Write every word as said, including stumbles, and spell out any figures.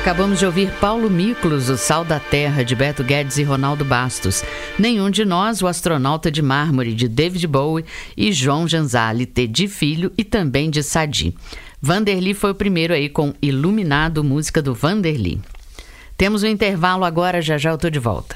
Acabamos de ouvir Paulo Miklos, O Sal da Terra, de Beto Guedes e Ronaldo Bastos. Nenhum de Nós, O Astronauta de Mármore, de David Bowie e João Genzali, Tedi Filho e também de Sadi. Vanderly foi o primeiro aí com Iluminado, música do Vanderly. Temos um intervalo agora, já já eu tô de volta.